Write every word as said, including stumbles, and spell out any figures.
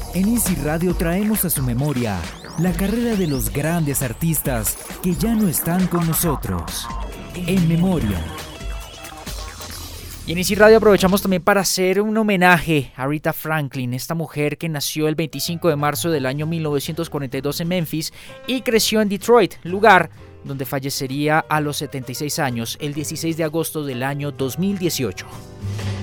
En Easy Radio traemos a su memoria la carrera de los grandes artistas que ya no están con nosotros. En memoria. Y en Easy Radio aprovechamos también para hacer un homenaje a Aretha Franklin, esta mujer que nació el veinticinco de marzo del año mil novecientos cuarenta y dos en Memphis y creció en Detroit, lugar donde fallecería a los setenta y seis años el dieciséis de agosto del año dos mil dieciocho.